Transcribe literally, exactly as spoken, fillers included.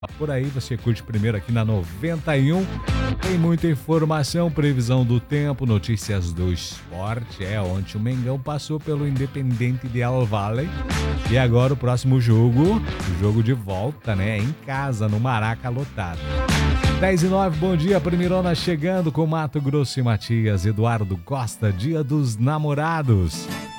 Por aí você curte primeiro aqui na noventa e um. Tem muita informação, previsão do tempo, notícias do esporte. É, ontem o Mengão passou pelo Independente Del Valle. E agora o próximo jogo, o jogo de volta, né? Em casa, no Maraca lotado. dez e nove, bom dia, Primeirona chegando com Mato Grosso e Matias. Eduardo Costa, dia dos namorados.